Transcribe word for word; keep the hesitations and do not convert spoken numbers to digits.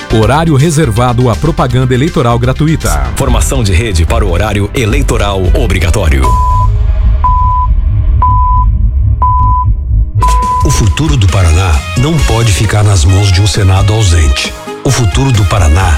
Horário reservado à propaganda eleitoral gratuita. Formação de rede para o horário eleitoral obrigatório. O futuro do Paraná não pode ficar nas mãos de um Senado ausente. O futuro do Paraná